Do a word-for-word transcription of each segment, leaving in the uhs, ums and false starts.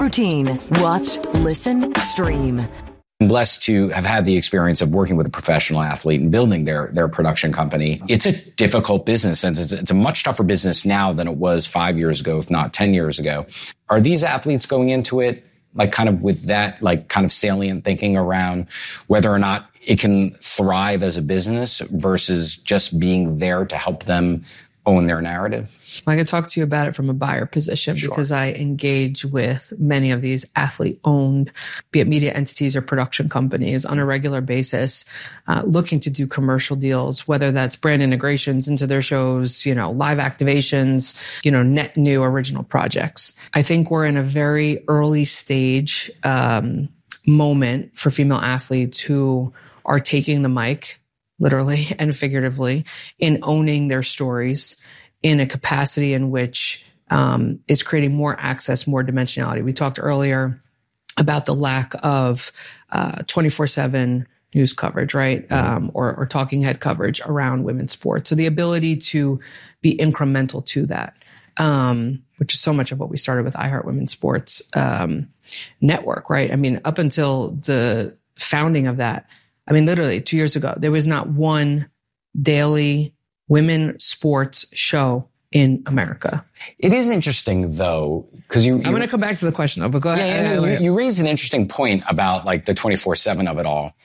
routine. Watch, listen, stream. I'm blessed to have had the experience of working with a professional athlete and building their, their production company. It's a difficult business, and it's, it's a much tougher business now than it was five years ago, if not ten years ago. Are these athletes going into it like kind of with that like kind of salient thinking around whether or not it can thrive as a business versus just being there to help them own their narrative? I could talk to you about it from a buyer position Sure. because I engage with many of these athlete-owned, be it media entities or production companies on a regular basis, uh, looking to do commercial deals, whether that's brand integrations into their shows, you know, live activations, you know, net new original projects. I think we're in a very early stage um, moment for female athletes who are taking the mic, literally and figuratively, in owning their stories in a capacity in which um, is creating more access, more dimensionality. We talked earlier about the lack of uh, twenty-four seven news coverage, right? Um, or, or talking head coverage around women's sports. So the ability to be incremental to that, um, which is so much of what we started with iHeart Women's Sports um, Network, right? I mean, up until the founding of that, I mean, literally two years ago, there was not one daily women sports show in America. It is interesting, though, because you, you... I'm going to come back to the question, though, but go ahead. Yeah, yeah, no, you, you raised an interesting point about, like, the twenty-four seven of it all.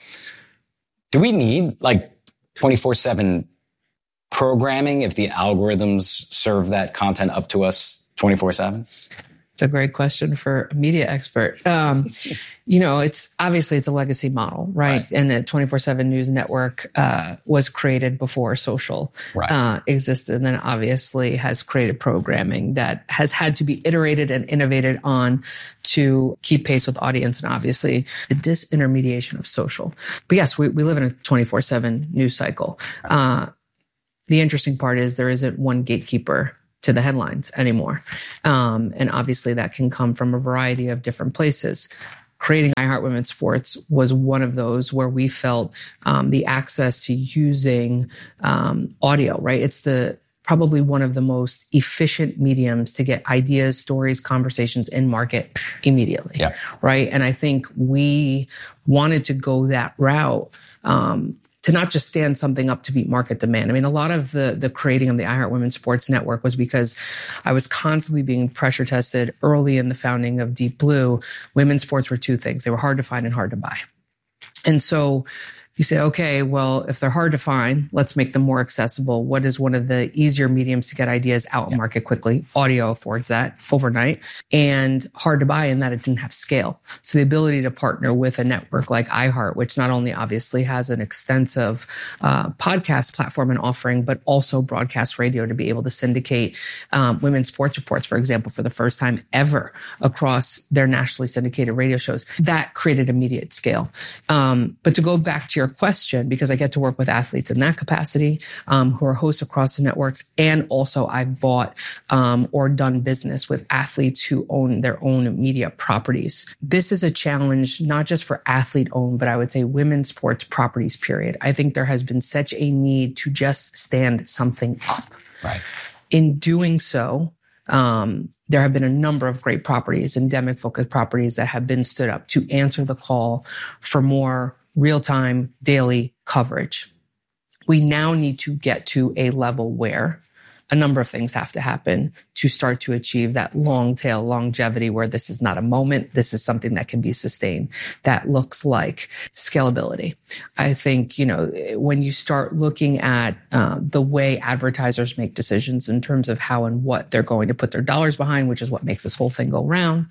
Do we need, like, twenty-four seven programming if the algorithms serve that content up to us twenty-four seven? It's a great question for a media expert. Um, you know, it's obviously it's a legacy model, right? right. And the twenty-four seven News Network uh, was created before social right. uh, existed, and then obviously has created programming that has had to be iterated and innovated on to keep pace with audience, and obviously the disintermediation of social. But yes, we, we live in a twenty-four seven news cycle. Right. Uh, the interesting part is there isn't one gatekeeper to the headlines anymore. Um, and obviously that can come from a variety of different places. Creating iHeart Women's Sports was one of those where we felt um, the access to using um, audio, right? It's the probably one of the most efficient mediums to get ideas, stories, conversations in market immediately, yeah. right? And I think we wanted to go that route, um, to not just stand something up to beat market demand. I mean, a lot of the the creating of the iHeart Women's Sports Network was because I was constantly being pressure tested early in the founding of Deep Blue. Women's sports were two things. They were hard to find and hard to buy. And so you say, okay, well, if they're hard to find, let's make them more accessible. What is one of the easier mediums to get ideas out in market quickly? Audio affords that overnight. And hard to buy in that it didn't have scale. So the ability to partner with a network like iHeart, which not only obviously has an extensive uh, podcast platform and offering, but also broadcast radio to be able to syndicate um, women's sports reports, for example, for the first time ever across their nationally syndicated radio shows. That created immediate scale. Um, but to go back to your question, because I get to work with athletes in that capacity, um, who are hosts across the networks. And also I've bought, um, or done business with athletes who own their own media properties. This is a challenge, not just for athlete owned, but I would say women's sports properties, period. I think there has been such a need to just stand something up. Right. In doing so, um, there have been a number of great properties, endemic focused properties that have been stood up to answer the call for more real-time daily coverage. We now need to get to a level where a number of things have to happen to start to achieve that long tail longevity where this is not a moment. This is something that can be sustained. That looks like scalability. I think, you know, when you start looking at uh, the way advertisers make decisions in terms of how and what they're going to put their dollars behind, which is what makes this whole thing go round.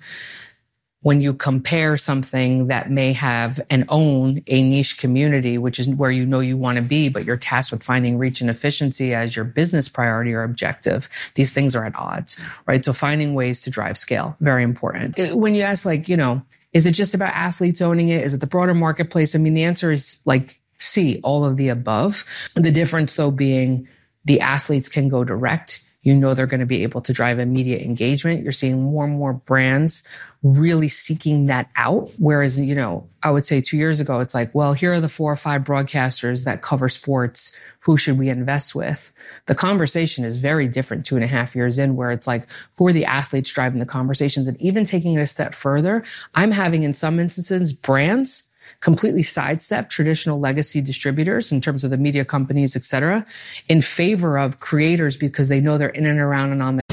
When you compare something that may have and own a niche community, which is where you know you want to be, but you're tasked with finding reach and efficiency as your business priority or objective, these things are at odds, right? So finding ways to drive scale, very important. When you ask, like, you know, is it just about athletes owning it? Is it the broader marketplace? I mean, the answer is like C, all of the above. The difference, though, being the athletes can go direct You know they're going to be able to drive immediate engagement. You're seeing more and more brands really seeking that out. Whereas, you know, I would say two years ago, it's like, well, here are the four or five broadcasters that cover sports. Who should we invest with? The conversation is very different two and a half years in, where it's like, who are the athletes driving the conversations? And even taking it a step further, I'm having in some instances brands completely sidestep traditional legacy distributors in terms of the media companies, et cetera, in favor of creators because they know they're in and around and on the